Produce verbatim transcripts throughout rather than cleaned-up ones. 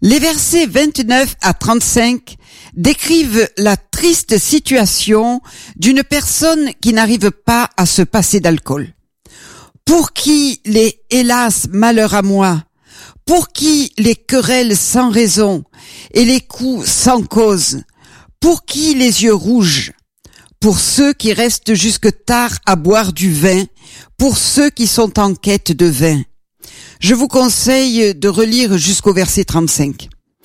Les versets vingt-neuf à trente-cinq décrivent la triste situation d'une personne qui n'arrive pas à se passer d'alcool. Pour qui les « hélas, malheur à moi », pour qui les querelles sans raison et les coups sans cause, pour qui les yeux rouges, pour ceux qui restent jusque tard à boire du vin, pour ceux qui sont en quête de vin. Je vous conseille de relire jusqu'au verset trente-cinq.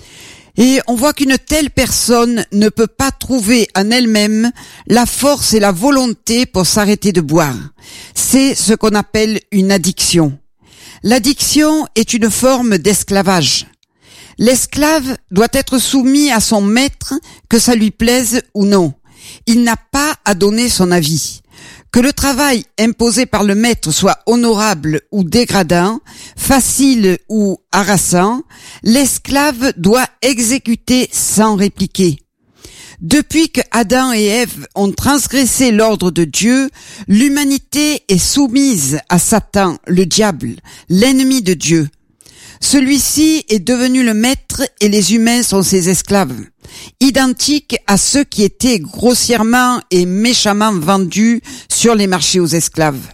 Et on voit qu'une telle personne ne peut pas trouver en elle-même la force et la volonté pour s'arrêter de boire. C'est ce qu'on appelle une addiction. L'addiction est une forme d'esclavage. L'esclave doit être soumis à son maître, que ça lui plaise ou non. Il n'a pas à donner son avis. Que le travail imposé par le maître soit honorable ou dégradant, facile ou harassant, l'esclave doit exécuter sans répliquer. Depuis que Adam et Ève ont transgressé l'ordre de Dieu, l'humanité est soumise à Satan, le diable, l'ennemi de Dieu. Celui-ci est devenu le maître et les humains sont ses esclaves, identiques à ceux qui étaient grossièrement et méchamment vendus sur les marchés aux esclaves.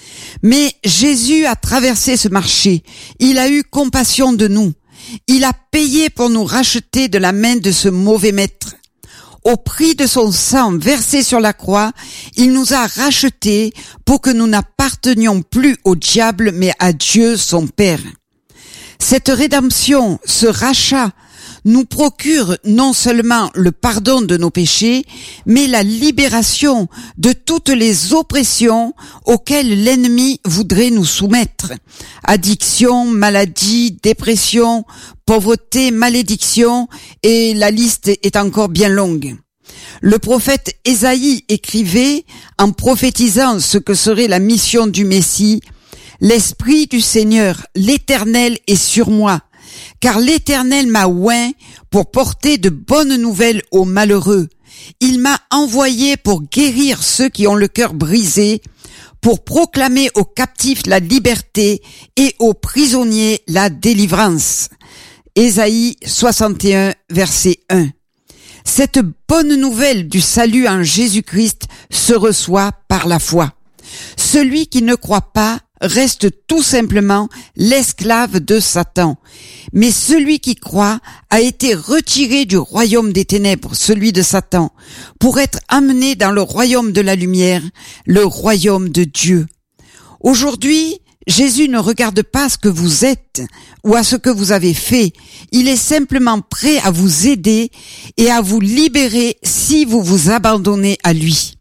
Mais Jésus a traversé ce marché, il a eu compassion de nous, il a payé pour nous racheter de la main de ce mauvais maître. Au prix de son sang versé sur la croix, il nous a rachetés pour que nous n'appartenions plus au diable mais à Dieu son Père. Cette rédemption, ce rachat, nous procure non seulement le pardon de nos péchés, mais la libération de toutes les oppressions auxquelles l'ennemi voudrait nous soumettre. Addiction, maladie, dépression, pauvreté, malédiction, et la liste est encore bien longue. Le prophète Ésaïe écrivait, en prophétisant ce que serait la mission du Messie, « L'Esprit du Seigneur, l'Éternel est sur moi, car l'Éternel m'a oint pour porter de bonnes nouvelles aux malheureux. Il m'a envoyé pour guérir ceux qui ont le cœur brisé, pour proclamer aux captifs la liberté et aux prisonniers la délivrance. » Ésaïe soixante et un, verset un. Cette bonne nouvelle du salut en Jésus-Christ se reçoit par la foi. Celui qui ne croit pas reste tout simplement l'esclave de Satan. Mais celui qui croit a été retiré du royaume des ténèbres, celui de Satan, pour être amené dans le royaume de la lumière, le royaume de Dieu. Aujourd'hui, Jésus ne regarde pas ce que vous êtes ou à ce que vous avez fait. Il est simplement prêt à vous aider et à vous libérer si vous vous abandonnez à lui.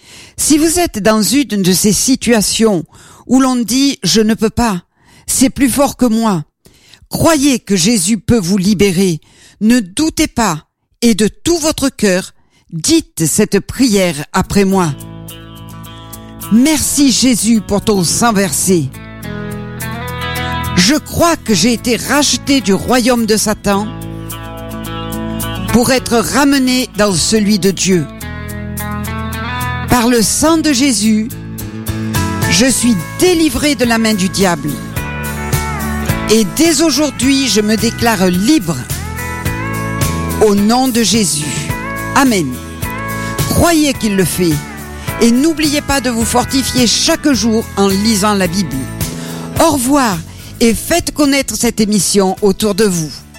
Si vous êtes dans une de ces situations où l'on dit « je ne peux pas, c'est plus fort que moi », croyez que Jésus peut vous libérer. Ne doutez pas et de tout votre cœur, dites cette prière après moi. Merci Jésus pour ton sang versé. Je crois que j'ai été racheté du royaume de Satan pour être ramené dans celui de Dieu. Par le sang de Jésus, je suis délivré de la main du diable. Et dès aujourd'hui, je me déclare libre. Au nom de Jésus. Amen. Croyez qu'il le fait. Et n'oubliez pas de vous fortifier chaque jour en lisant la Bible. Au revoir et faites connaître cette émission autour de vous.